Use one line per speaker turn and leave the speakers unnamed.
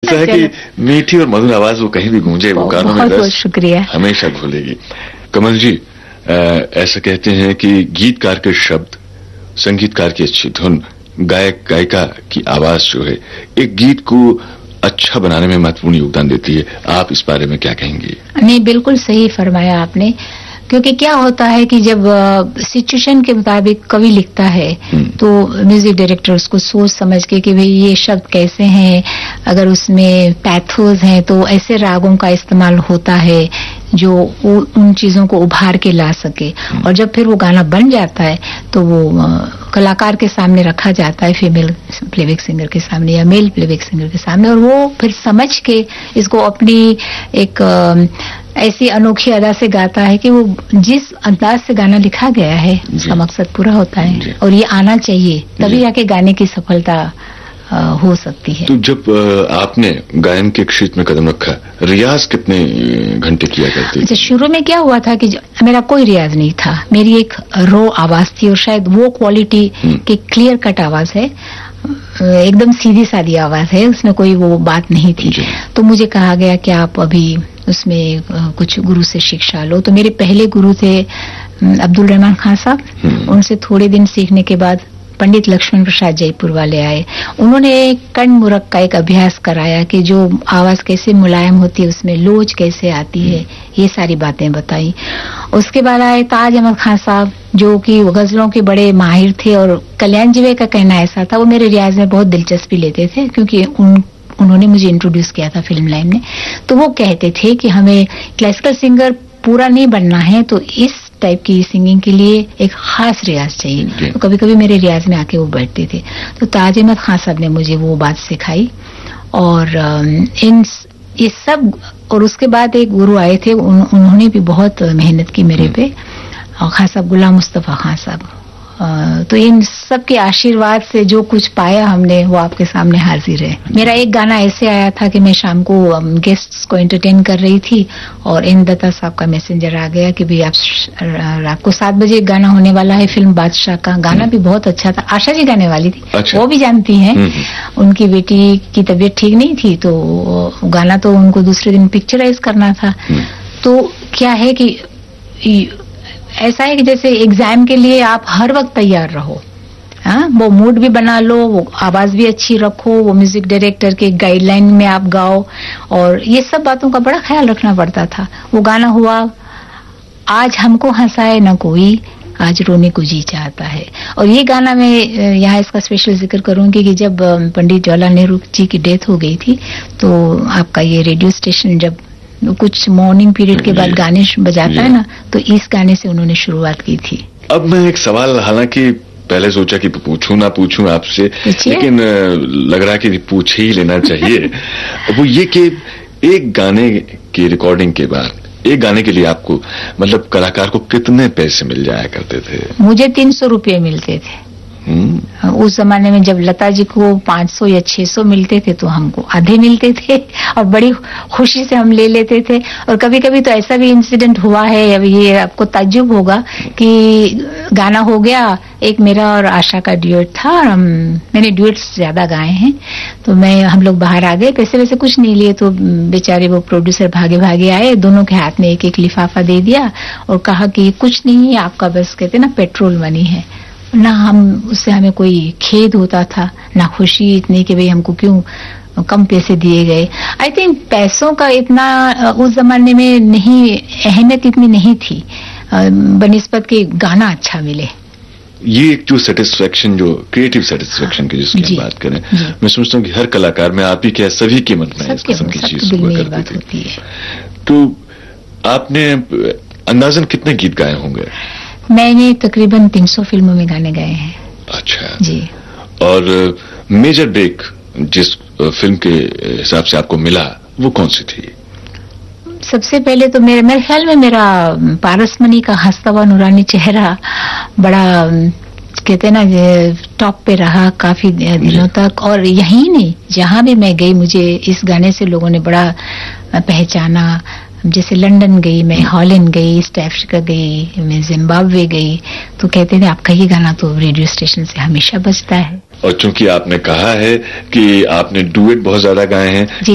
है कि मीठी और मधुर आवाज वो कहीं भी गूंजे, वो गानों में
बहुत शुक्रिया,
हमेशा घुलेगी। कमल जी, ऐसा कहते हैं कि गीतकार के शब्द, संगीतकार की अच्छी धुन, गायक गायिका की आवाज जो है एक गीत को अच्छा बनाने में महत्वपूर्ण योगदान देती है। आप इस बारे में क्या कहेंगी?
नहीं, बिल्कुल सही फरमाया आपने, क्योंकि क्या होता है कि जब सिचुएशन के मुताबिक कवि लिखता है तो म्यूजिक डायरेक्टर उसको सोच समझ के कि भाई ये शब्द कैसे हैं, अगर उसमें पैथोस हैं तो ऐसे रागों का इस्तेमाल होता है जो उन चीजों को उभार के ला सके। और जब फिर वो गाना बन जाता है तो वो कलाकार के सामने रखा जाता है, फीमेल प्लेबैक सिंगर के सामने या मेल प्लेबैक सिंगर के सामने, और वो फिर समझ के इसको अपनी एक ऐसी अनोखी अदा से गाता है कि वो जिस अंदाज से गाना लिखा गया है उसका मकसद पूरा होता है। और ये आना चाहिए, तभी आके गाने की सफलता हो सकती है।
तो जब आपने गायन के क्षेत्र में कदम रखा, रियाज कितने घंटे किया करते थे?
अच्छा, शुरू में क्या हुआ था कि मेरा कोई रियाज नहीं था, मेरी एक रो आवाज थी और शायद वो क्वालिटी की क्लियर कट आवाज है, एकदम सीधी सादी आवाज है, उसमें कोई वो बात नहीं थी। तो मुझे कहा गया कि आप अभी उसमें कुछ गुरु से शिक्षा लो। तो मेरे पहले गुरु थे अब्दुल रहमान खान साहब, उनसे थोड़े दिन सीखने के बाद पंडित लक्ष्मण प्रसाद जयपुर वाले आए, उन्होंने कण मुरक का एक अभ्यास कराया कि जो आवाज कैसे मुलायम होती है, उसमें लोच कैसे आती है, ये सारी बातें बताई। उसके बाद आए ताज अहमद खान साहब, जो कि गजलों के बड़े माहिर थे, और कल्याण जीवे का कहना ऐसा था, वो मेरे रियाज में बहुत दिलचस्पी लेते थे क्योंकि उन्होंने मुझे इंट्रोड्यूस किया था फिल्म लाइन में। तो वो कहते थे कि हमें क्लासिकल सिंगर पूरा नहीं बनना है, तो इस टाइप की सिंगिंग के लिए एक खास रियाज चाहिए। तो कभी कभी मेरे रियाज में आके वो बैठते थे। तो ताज अहमद खान साहब ने मुझे वो बात सिखाई, और ये सब। और उसके बाद एक गुरु आए थे, उन्होंने भी बहुत मेहनत की मेरे पे, खास साहब गुलाम मुस्तफा खान साहब। तो इन सब के आशीर्वाद से जो कुछ पाया हमने, वो आपके सामने हाजिर है। मेरा एक गाना ऐसे आया था कि मैं शाम को गेस्ट्स को एंटरटेन कर रही थी और एन दत्ता साहब का मैसेंजर आ गया कि भाई आप रात को 7 बजे एक गाना होने वाला है फिल्म बादशाह का। गाना भी बहुत अच्छा था, आशा जी गाने वाली थी। अच्छा। वो भी जानती हैं, उनकी बेटी की तबीयत ठीक नहीं थी, तो गाना तो उनको दूसरे दिन पिक्चराइज करना था। तो क्या है कि ऐसा है कि जैसे एग्जाम के लिए आप हर वक्त तैयार रहो, हाँ, वो मूड भी बना लो, वो आवाज भी अच्छी रखो, वो म्यूजिक डायरेक्टर के गाइडलाइन में आप गाओ, और ये सब बातों का बड़ा ख्याल रखना पड़ता था। वो गाना हुआ आज हमको हंसाए न कोई, आज रोने को जी चाहता है। और ये गाना मैं यहाँ इसका स्पेशल जिक्र करूंगी कि जब पंडित जवाहरलाल नेहरू जी की डेथ हो गई थी, तो आपका ये रेडियो स्टेशन जब कुछ मॉर्निंग पीरियड के बाद गाने बजाता है ना, तो इस गाने से उन्होंने शुरुआत की थी।
अब मैं एक सवाल, हालांकि पहले सोचा कि पूछूं ना पूछूं आपसे, लेकिन लग रहा है कि पूछ ही लेना चाहिए। वो ये कि एक गाने की रिकॉर्डिंग के बाद, एक गाने के लिए आपको मतलब कलाकार को कितने पैसे मिल जाया करते थे?
मुझे 300 रुपये मिलते थे। उस जमाने में जब लता जी को 500 या 600 मिलते थे, तो हमको आधे मिलते थे, और बड़ी खुशी से हम ले लेते थे। और कभी कभी तो ऐसा भी इंसिडेंट हुआ है, अब ये आपको ताज्जुब होगा कि गाना हो गया, एक मेरा और आशा का ड्यूएट था, और मैंने ड्यूएट्स ज्यादा गाए हैं, तो हम लोग बाहर आ गए, पैसे वैसे कुछ नहीं लिए, तो बेचारे वो प्रोड्यूसर भागे भागे आए, दोनों के हाथ में एक एक लिफाफा दे दिया और कहा कि कुछ नहीं है आपका, बस कहते ना पेट्रोल मनी है ना। उससे हमें कोई खेद होता था ना खुशी इतनी कि भाई हमको क्यों कम पैसे दिए गए। आई थिंक पैसों का इतना उस जमाने में नहीं, अहमियत इतनी नहीं थी बनिस्बत के गाना अच्छा मिले।
ये एक जो सेटिस्फेक्शन, जो क्रिएटिव सेटिस्फेक्शन की जिसकी हम बात करें, मैं समझता हूँ कि हर कलाकार में, आप ही क्या सभी के मन में इस किस्म की चीज हुआ करती थी। तो आपने अंदाजन कितने गीत गाए होंगे?
मैंने तकरीबन 300 फिल्मों में गाने गाए हैं।
अच्छा
जी।
और मेजर ब्रेक जिस फिल्म के हिसाब से आपको मिला, वो कौन सी थी?
सबसे पहले तो मेरे ख्याल में मेरा पारसमणि का हंसता हुआ नूरानी चेहरा बड़ा कहते ना टॉप पे रहा काफी दिनों तक। और यही नहीं, जहां भी मैं गई मुझे इस गाने से लोगों ने बड़ा पहचाना। जैसे लंदन गई मैं, हॉलैंड गई, ईस्ट अफ्रीका गई, मैं जिम्बाब्वे गई, तो कहते थे आपका ये गाना तो रेडियो स्टेशन से हमेशा बजता है।
और चूंकि आपने कहा है कि आपने डुएट बहुत ज्यादा गाए हैं,